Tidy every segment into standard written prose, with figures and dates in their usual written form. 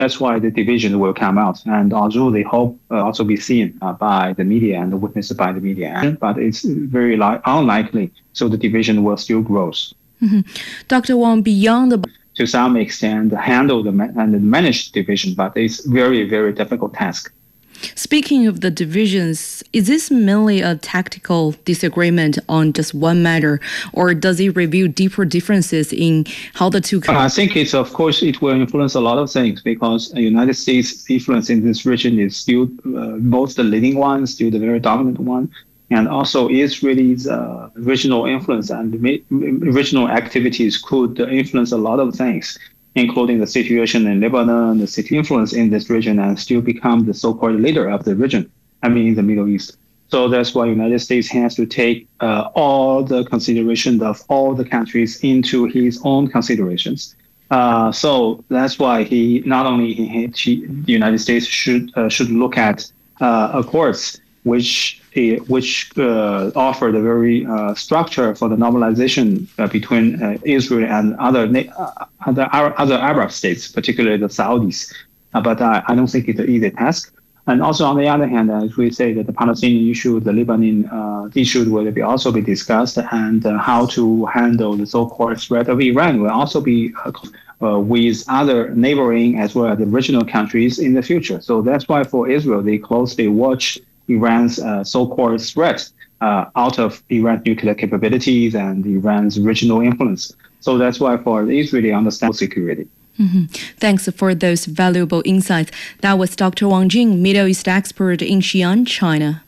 That's why the division will come out. And although they hope also be seen by the media and witnessed by the media, but it's very unlikely. So the division will still grow. Dr. Wang, beyond the to some extent handle and manage division, but it's very, very difficult task. Speaking of the divisions, is this mainly a tactical disagreement on just one matter, or does it reveal deeper differences in how the two countries? I think of course, it will influence a lot of things because the United States' influence in this region is still both the leading one, still the very dominant one, and also Israel's regional influence and regional activities could influence a lot of things, including the situation in Lebanon, the city influence in this region, and still become the so-called leader of the region, in the Middle East. So that's why the United States has to take all the consideration of all the countries into his own considerations. So that's why the United States should look at accords which offer the very structure for the normalization between Israel and other Arab states, particularly the Saudis. But I don't think it's an easy task. And also, on the other hand, as we say that the Palestinian issue, the Lebanon issue will also be discussed, and how to handle the so-called threat of Iran will also be with other neighboring as well as the regional countries in the future. So that's why for Israel, they closely watch Iran's so-called threat out of Iran's nuclear capabilities and Iran's regional influence. So that's why for Israel, they understand security. Thanks for those valuable insights. That was Dr. Wang Jing, Middle East expert in Xi'an, China.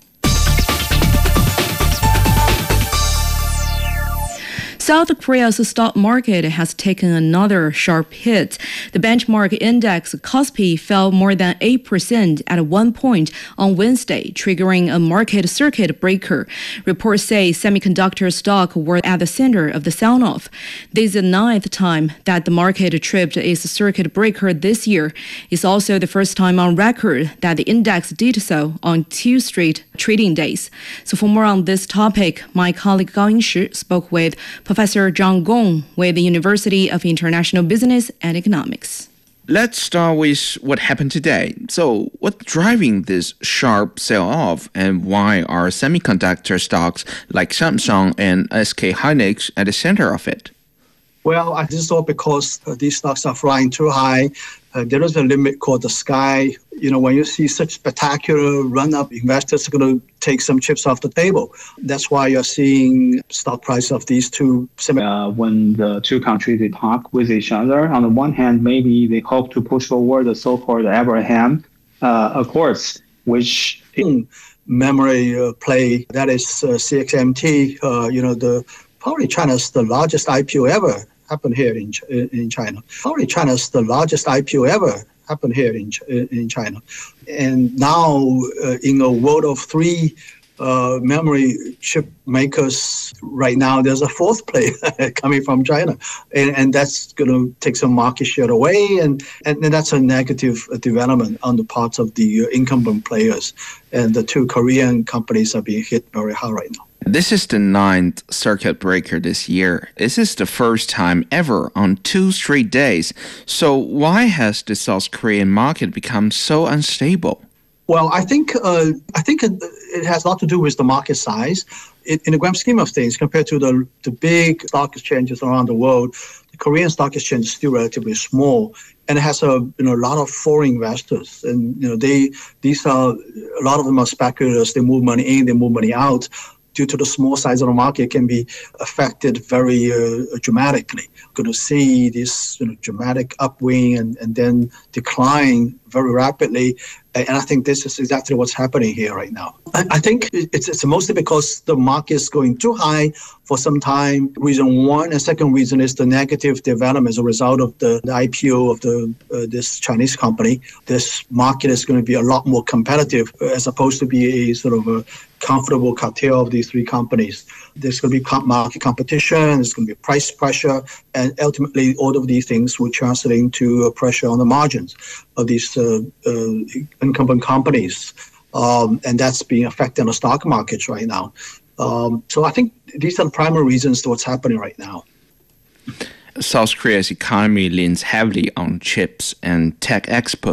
South Korea's stock market has taken another sharp hit. The benchmark index Kospi fell more than 8% at one point on Wednesday, triggering a market circuit breaker. Reports say semiconductor stock were at the center of the sell-off. This is the ninth time that the market tripped its circuit breaker this year. It's also the first time on record that the index did so on 2 straight trading days. So for more on this topic, my colleague Gao Yingshi spoke with Professor Zhang Gong with the University of International Business and Economics. Let's start with what happened today. So what's driving this sharp sell-off, and why are semiconductor stocks like Samsung and SK Hynix at the center of it? Well, I just thought because these stocks are flying too high, there is a limit called the sky. When you see such spectacular run-up, investors are going to take some chips off the table. That's why you're seeing stock price of these two. When the two countries they talk with each other, on the one hand, maybe they hope to push forward the so-called Abraham Accords, which memory play, that is CXMT. Probably China's the largest IPO ever happened here in China. Probably China's the largest IPO ever happened here in China. And now in a world of three memory chip makers, right now there's a fourth player coming from China. And that's going to take some market share away. And that's a negative development on the part of the incumbent players. And the two Korean companies are being hit very hard right now. This is the 9th circuit breaker this year. This is the first time ever on 2 straight days. So why has the South Korean market become so unstable? Well, I think it has a lot to do with the market size. In the grand scheme of things, compared to the big stock exchanges around the world, the Korean stock exchange is still relatively small, and it has a lot of foreign investors. And these are a lot of them are speculators. They move money in, they move money out. Due to the small size of the market, can be affected very dramatically. Going to see this dramatic upswing and then decline very rapidly. And I think this is exactly what's happening here right now. I think it's mostly because the market is going too high for some time. Reason one. And second reason is the negative development as a result of the IPO of this Chinese company. This market is going to be a lot more competitive as opposed to be a sort of a comfortable cartel of these three companies. There's going to be market competition, there's going to be price pressure, and ultimately all of these things will translate into pressure on the margins of these incumbent companies. And that's being affected on the stock markets right now. So I think these are the primary reasons to what's happening right now. South Korea's economy leans heavily on chips and tech exports.